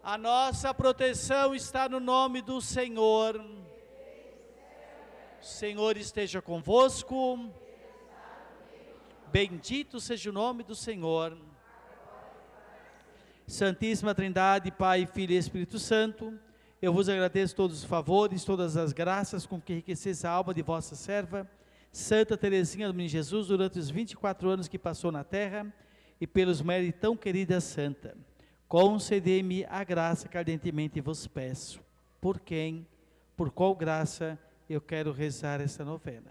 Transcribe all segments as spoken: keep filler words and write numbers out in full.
A nossa proteção está no nome do Senhor. O Senhor esteja convosco. Bendito seja o nome do Senhor. Santíssima Trindade, Pai, Filho e Espírito Santo, eu vos agradeço todos os favores, todas as graças com que enriqueceis a alma de vossa serva, Santa Teresinha do Menino Jesus, durante os vinte e quatro anos que passou na terra, e pelos méritos tão querida Santa. Concedei-me a graça que ardentemente vos peço. Por quem, por qual graça eu quero rezar esta novena?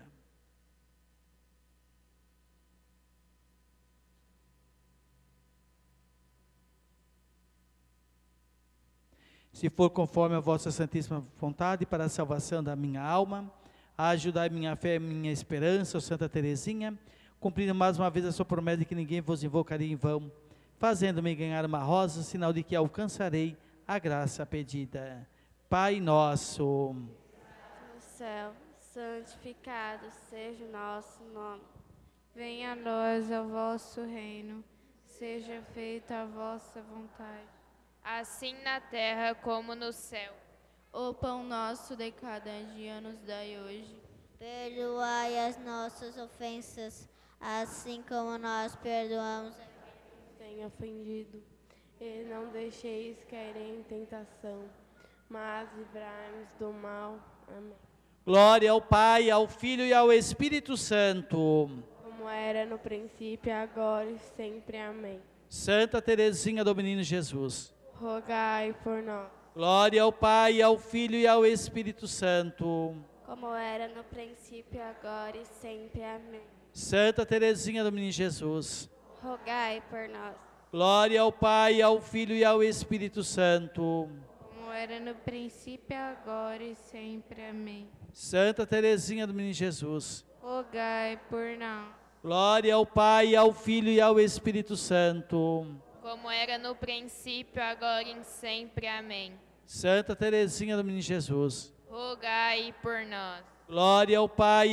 Se for conforme a vossa santíssima vontade, para a salvação da minha alma, a ajudar minha fé e minha esperança, ó Santa Teresinha, cumprindo mais uma vez a sua promessa de que ninguém vos invocaria em vão, fazendo-me ganhar uma rosa, sinal de que alcançarei a graça pedida. Pai nosso, no céu, santificado seja o nosso nome. Venha a nós o vosso reino, seja feita a vossa vontade, assim na terra como no céu. O pão nosso de cada dia nos dai hoje. Perdoai as nossas ofensas, assim como nós perdoamos a quem tem ofendido. E não deixeis cair em tentação, mas livrai-nos do mal. Amém. Glória ao Pai, ao Filho e ao Espírito Santo. Como era no princípio, agora e sempre. Amém. Santa Teresinha do Menino Jesus, rogai por nós. Glória ao Pai, ao Filho e ao Espírito Santo. Como era no princípio, agora e sempre. Amém. Santa Teresinha do Menino Jesus, rogai por nós. Glória ao Pai, ao Filho e ao Espírito Santo. Como era no princípio, agora e sempre. Amém. Santa Teresinha do Menino Jesus, rogai por nós. Glória ao Pai, ao Filho e ao Espírito Santo. Como era no princípio, agora e sempre. Amém. Santa Teresinha do Menino Jesus, rogai por nós. Glória ao Pai,